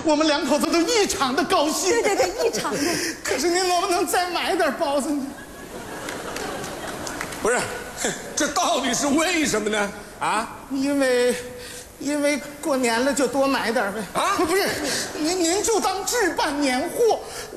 我们两口子都异常的高兴。 对对对，异常的。 可是您能不能再买点包子呢？ 不是，这到底是为什么呢？啊？ 因为过年了就多买点呗。 啊？ 不是，您就当置办年货。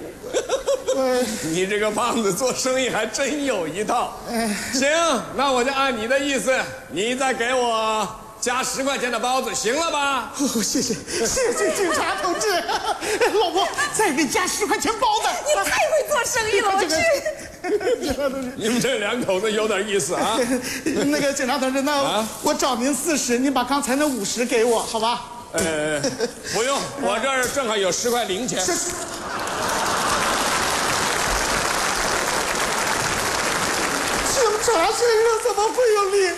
你这个胖子做生意还真有一套。行，那我就按你的意思，你再给我加10块钱的包子，行了吧？ 哦，谢谢警察同志，老婆再给加10块钱包子。 你太会做生意了，我去。 警察同志， 你们这两口子有点意思啊。 那个警察同志，那我找您40，您把刚才那50给我，好吧？ 不用，我这儿正好有10块零钱。 警察身上怎么会有零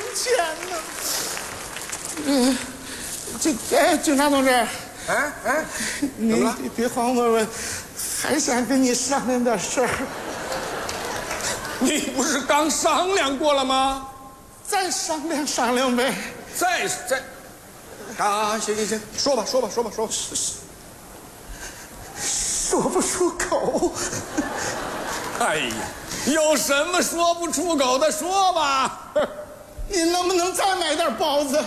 钱呢？警察同志，你别慌，我还想跟你商量点事儿。 你不是刚商量过了吗？ 再商量商量呗。 再，行，说吧。 说不出口。 哎呀，有什么说不出口的说吧。 您能不能再买点包子？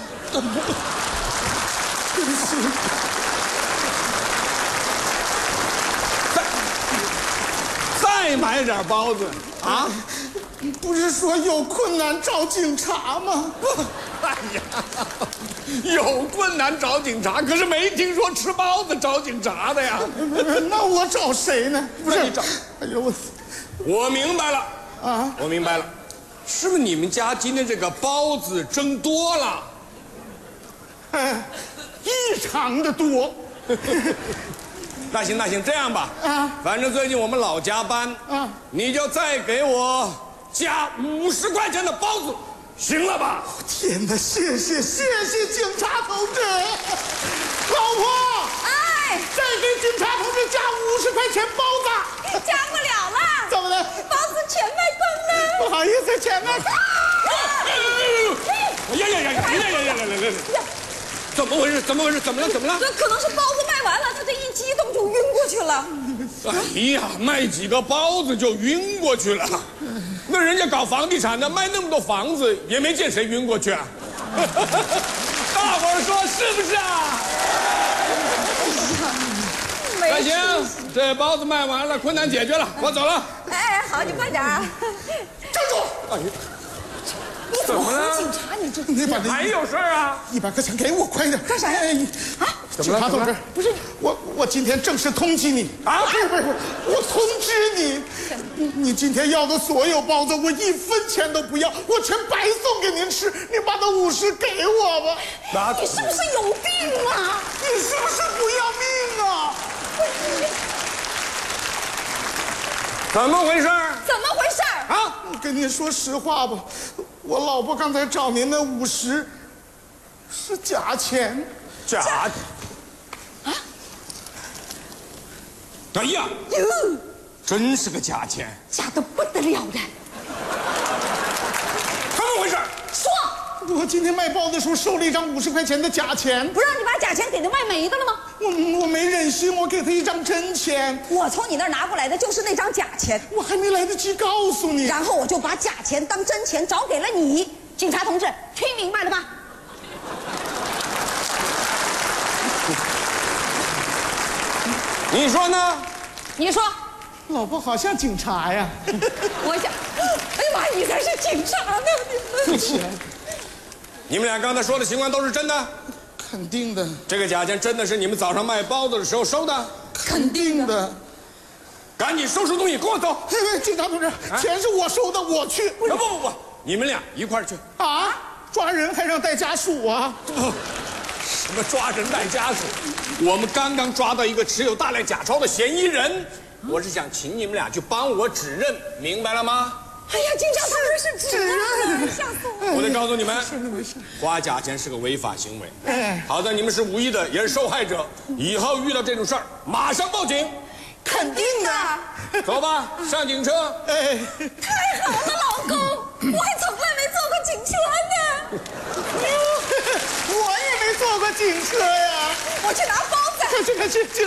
对不起。 再买点包子啊？ 不是说有困难找警察吗？ 哎呀，有困难找警察，可是没听说吃包子找警察的呀。 那我找谁呢？不是你找， 哎呦我明白了啊！ 我明白了，是不是你们家今天这个包子蒸多了？ 异常的多。 那行，这样吧，反正最近我们老加班，你就再给我加50块钱的包子，行了吧？ 天哪，谢谢警察同志，老婆， 哎， 再给警察同志加50块钱包子， 加不了了， 怎么的？ 包子全卖光了。 不好意思，全卖光。 呀！怎么回事？怎么了？ 这可能是包子卖完了，他这一激动就晕过去了。 哎呀，卖几个包子就晕过去了。那人家搞房地产的，卖那么多房子，也没见谁晕过去啊。大伙儿说是不是啊？那行，这包子卖完了，困难解决了，我走了。 哎，好，你快点啊！ 站住！ 哎呀， 你怎么和警察？ 你把还有事儿啊 ？100块钱给我，快点！ 干啥呀？ 警察同志，不是我今天正式通缉你啊！不是，我通知你，你今天要的所有包子，我1分钱都不要，我全白送给您吃。你把那50给我吧。 你是不是有病啊？ 你是不是不要命啊？ 怎么回事？ 怎么回事啊？ 我跟你说实话吧，我老婆刚才找您那50是假钱。 假？啊？哎呀，真是个假钱， 假的不得了的。 怎么回事？ 说， 我今天卖包的时候收了一张50块钱的假钱， 不让你把假钱给那卖煤的了吗？ 我没忍心，我给他一张真钱。 我从你那儿拿过来的就是那张假钱， 我还没来得及告诉你， 然后我就把假钱当真钱找给了你。警察同志，听明白了吗？ 你说呢？ 你说， 老婆好像警察呀。 我想，哎呀妈，你才是警察呢！ 对不起， 你们俩刚才说的情况都是真的？ 肯定的， 这个假钱真的是你们早上卖包子的时候收的？ 肯定的。 赶紧收拾东西，跟我走。 警察同志，钱是我收的，我去。 不，你们俩一块儿去。 啊？抓人还让带家属啊？ 什么抓人带家属？我们刚刚抓到一个持有大量假钞的嫌疑人，我是想请你们俩去帮我指认，明白了吗？ 哎呀，警察同志是指认，吓死我！ 我得告诉你们，花假钱是个违法行为。好在你们是无意的，也是受害者，以后遇到这种事儿，马上报警。 肯定的。 走吧，上警车。 太好了，老公，我还从来没坐过警车呢。 我也没坐过警车呀。 我去拿包子。 快去，警